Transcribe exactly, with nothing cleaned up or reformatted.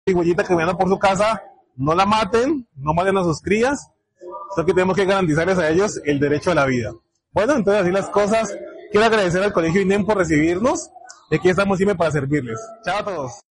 cigüeñita caminando por su casa, no la maten, no maten a sus crías, sino que tenemos que garantizarles a ellos el derecho a la vida. Bueno, entonces así las cosas. Quiero agradecer al Colegio I N E M por recibirnos, y aquí estamos siempre para servirles. Chao a todos.